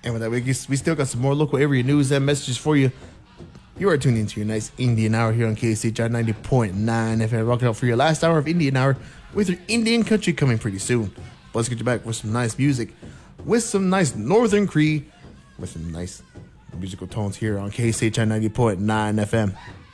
And with that, we still got some more local area news and messages for you. You are tuned into your nice Indian Hour here on KCHR 90.9 FM. Rocking out for your last hour of Indian Hour with your Indian country coming pretty soon. But let's get you back with some nice music, with some nice Northern Cree, with some nice musical tones here on KCHR 90.9 FM.